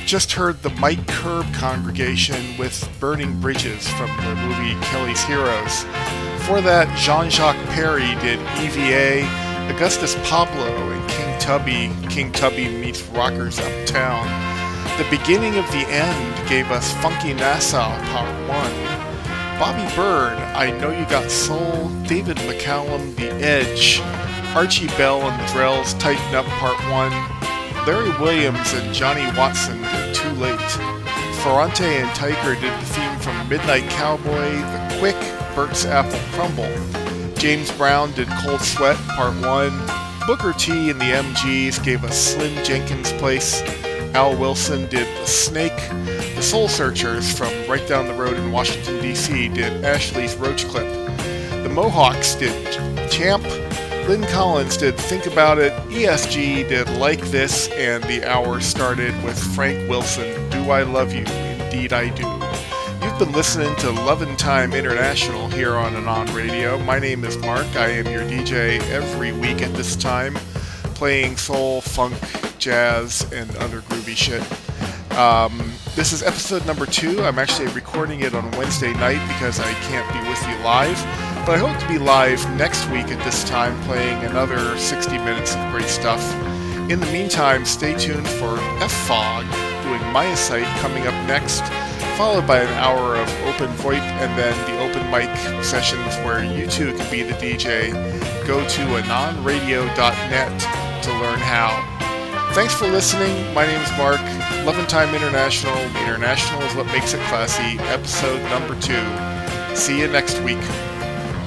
just heard the Mike Curb Congregation with Burning Bridges from the movie Kelly's Heroes. Before that, Jean-Jacques Perry did EVA, Augustus Pablo and King Tubby meets Rockers Uptown. The Beginning of the End gave us Funky Nassau Part 1. Bobby Byrd, I Know You Got Soul, David McCallum, The Edge, Archie Bell and the Drells, Tighten Up Part 1, Larry Williams and Johnny Watson did Too Late. Ferrante and Tyker did the theme from Midnight Cowboy, The Quick, Bert's Apple Crumble. James Brown did Cold Sweat Part 1. Booker T and the MGs gave us Slim Jenkins Place. Al Wilson did The Snake. The Soul Searchers from right down the road in Washington, D.C. did Ashley's Roach Clip. The Mohawks did Champ. Lynn Collins did Think About It, ESG did Like This, and the hour started with Frank Wilson, Do I Love You? Indeed I Do. You've been listening to Lovin' Time International here on Anon Radio. My name is Mark. I am your DJ every week at this time, playing soul, funk, jazz, and other groovy shit. This is episode number 2. I'm actually recording it on Wednesday night because I can't be with you live. But I hope to be live next week at this time, playing another 60 minutes of great stuff. In the meantime, stay tuned for F-Fog doing Myosite coming up next, followed by an hour of open VoIP and then the open mic sessions where you too can be the DJ. Go to anonradio.net to learn how. Thanks for listening. My name is Mark. Lovin' Time International. The International is what makes it classy. Episode number 2. See you next week.